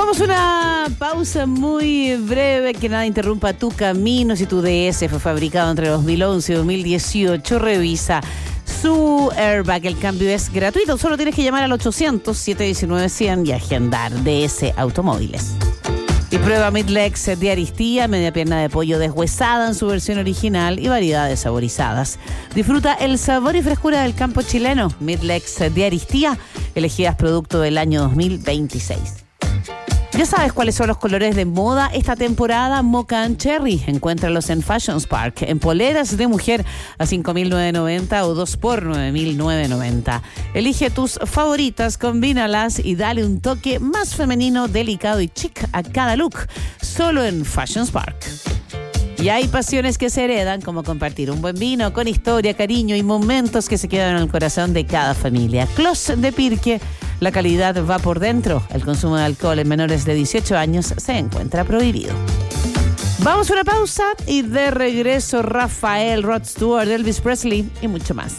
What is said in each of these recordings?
Vamos a una pausa muy breve, que nada interrumpa tu camino. Si tu DS fue fabricado entre 2011 y 2018, revisa su airbag. El cambio es gratuito, solo tienes que llamar al 800-719-100 y agendar DS Automóviles. Y prueba Midlex de Aristía, media pierna de pollo deshuesada en su versión original y variedades saborizadas. Disfruta el sabor y frescura del campo chileno. Midlex de Aristía, elegidas producto del año 2026. Ya sabes cuáles son los colores de moda esta temporada. Mocha and Cherry, encuéntralos en Fashion Spark, en poleras de mujer a 5.990 o 2 por 9.990. Elige tus favoritas, combínalas y dale un toque más femenino, delicado y chic a cada look, solo en Fashion Spark. Y hay pasiones que se heredan, como compartir un buen vino con historia, cariño y momentos que se quedan en el corazón de cada familia. Clos de Pirque, la calidad va por dentro. El consumo de alcohol en menores de 18 años se encuentra prohibido. Vamos a una pausa y de regreso Rafael, Rod Stewart, Elvis Presley y mucho más.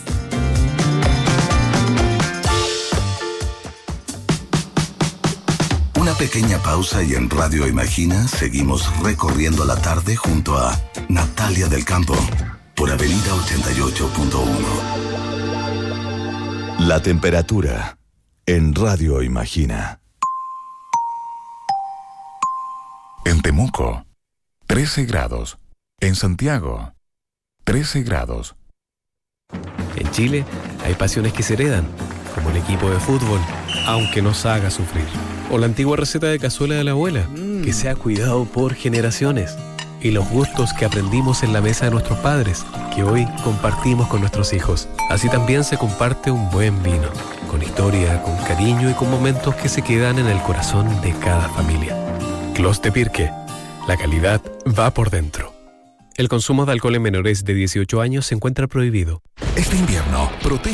Una pequeña pausa y en Radio Imagina seguimos recorriendo la tarde junto a Natalia del Campo por Avenida 88.1. La temperatura en Radio Imagina. En Temuco, 13 grados. En Santiago, 13 grados. En Chile hay pasiones que se heredan, como el equipo de fútbol, aunque nos haga sufrir. O la antigua receta de cazuela de la abuela, que se ha cuidado por generaciones. Y los gustos que aprendimos en la mesa de nuestros padres, que hoy compartimos con nuestros hijos. Así también se comparte un buen vino, con historia, con cariño y con momentos que se quedan en el corazón de cada familia. Clos de Pirque, la calidad va por dentro. El consumo de alcohol en menores de 18 años se encuentra prohibido. Este invierno, protege